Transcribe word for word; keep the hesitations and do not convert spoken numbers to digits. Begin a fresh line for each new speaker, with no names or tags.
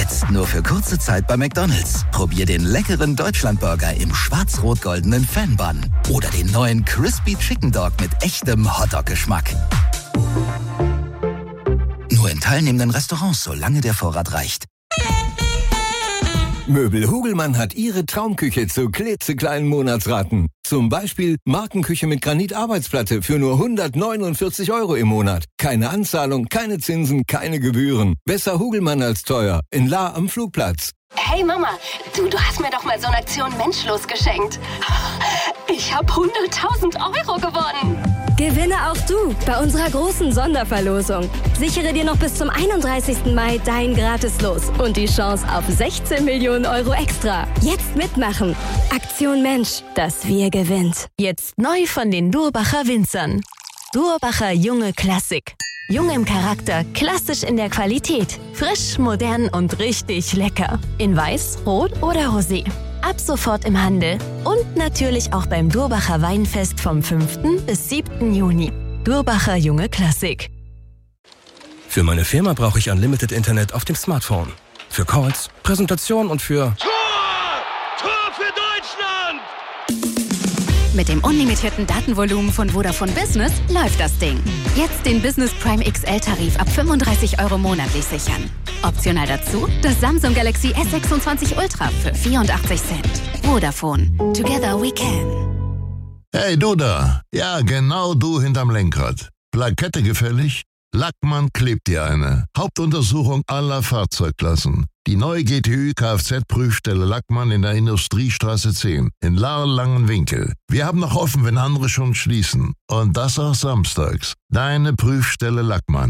Jetzt nur für kurze Zeit bei McDonald's. Probier den leckeren Deutschlandburger im schwarz-rot-goldenen Fan-Bun. Oder den neuen Crispy Chicken Dog mit echtem Hotdog-Geschmack. Nur in teilnehmenden Restaurants, solange der Vorrat reicht.
Möbel Hugelmann hat Ihre Traumküche zu klitzekleinen Monatsraten. Zum Beispiel Markenküche mit Granitarbeitsplatte für nur hundertneunundvierzig Euro im Monat. Keine Anzahlung, keine Zinsen, keine Gebühren. Besser Hugelmann als teuer. In Lahr am Flugplatz.
Hey Mama, du, du hast mir doch mal so eine Aktion Menschlos geschenkt. Ich habe hunderttausend Euro gewonnen.
Gewinne auch du bei unserer großen Sonderverlosung. Sichere dir noch bis zum einunddreißigsten Mai dein Gratis-Los und die Chance auf sechzehn Millionen Euro extra. Jetzt mitmachen. Aktion Mensch, das Wir gewinnt.
Jetzt neu von den Durbacher Winzern. Durbacher Junge Klassik. Jung im Charakter, klassisch in der Qualität. Frisch, modern und richtig lecker. In Weiß, Rot oder Rosé. Ab sofort im Handel und natürlich auch beim Durbacher Weinfest vom fünften bis siebten Juni. Durbacher Junge Klassik.
Für meine Firma brauche ich Unlimited Internet auf dem Smartphone. Für Calls, Präsentation und für...
Tor! Tor für Deutschland!
Mit dem unlimitierten Datenvolumen von Vodafone Business läuft das Ding. Jetzt den Business Prime X L-Tarif ab fünfunddreißig Euro monatlich sichern. Optional dazu das Samsung Galaxy S sechsundzwanzig Ultra für vierundachtzig Cent. Vodafone. Together we can.
Hey, du da. Ja, genau du hinterm Lenkrad. Plakette gefällig? Lackmann klebt dir eine. Hauptuntersuchung aller Fahrzeugklassen. Die neue G T Ü Kfz-Prüfstelle Lackmann in der Industriestraße zehn in Lahr-Langenwinkel. Wir haben noch offen, wenn andere schon schließen. Und das auch samstags. Deine Prüfstelle Lackmann.